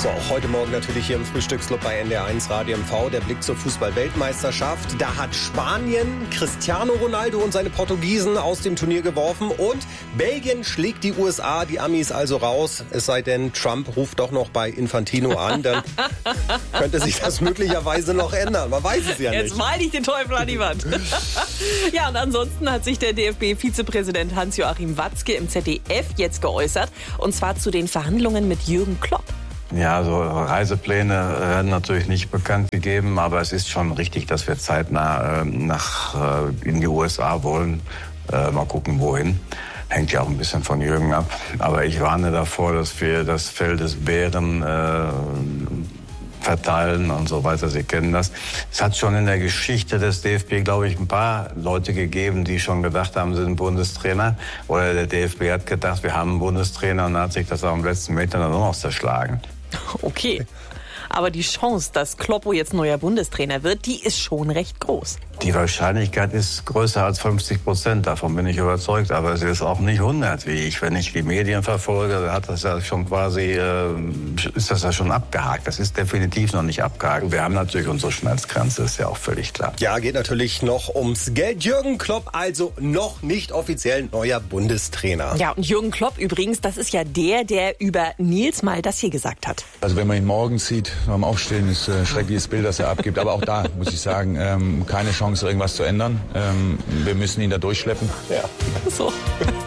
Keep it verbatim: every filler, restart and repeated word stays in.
So, auch heute Morgen natürlich hier im Frühstücksclub bei N D R eins Radio M V der Blick zur Fußball-Weltmeisterschaft. Da hat Spanien Cristiano Ronaldo und seine Portugiesen aus dem Turnier geworfen und Belgien schlägt die U S A, die Amis also raus. Es sei denn, Trump ruft doch noch bei Infantino an, dann könnte sich das möglicherweise noch ändern. Man weiß es ja nicht. Jetzt mal nicht den Teufel an die Wand. Ja, und ansonsten hat sich der D F B-Vizepräsident Hans-Joachim Watzke im Z D F jetzt geäußert, und zwar zu den Verhandlungen mit Jürgen Klopp. Ja, so Reisepläne werden natürlich nicht bekannt gegeben, aber es ist schon richtig, dass wir zeitnah äh, nach äh, in die U S A wollen. Äh, mal gucken, wohin. Hängt ja auch ein bisschen von Jürgen ab. Aber ich warne davor, dass wir das Fell des Bären äh, verteilen und so weiter. Sie kennen das. Es hat schon in der Geschichte des D F B, glaube ich, ein paar Leute gegeben, die schon gedacht haben, sie sind Bundestrainer. Oder der D F B hat gedacht, wir haben einen Bundestrainer, und dann hat sich das am letzten Meter dann auch noch zerschlagen. Okay. Aber die Chance, dass Kloppo jetzt neuer Bundestrainer wird, die ist schon recht groß. Die Wahrscheinlichkeit ist größer als fünfzig Prozent, davon bin ich überzeugt. Aber es ist auch nicht hundert, wie ich. Wenn ich die Medien verfolge, hat das ja schon quasi, äh, ist das ja schon abgehakt. Das ist definitiv noch nicht abgehakt. Wir haben natürlich unsere Schmerzgrenze, ist ja auch völlig klar. Ja, geht natürlich noch ums Geld. Jürgen Klopp also noch nicht offiziell neuer Bundestrainer. Ja, und Jürgen Klopp übrigens, das ist ja der, der über Nils mal das hier gesagt hat. Also wenn man ihn morgens sieht, beim Aufstehen, ist ein schreckliches Bild, das er abgibt. Aber auch da muss ich sagen, ähm, keine Chance, irgendwas zu ändern. Ähm, wir müssen ihn da durchschleppen. Ja. So.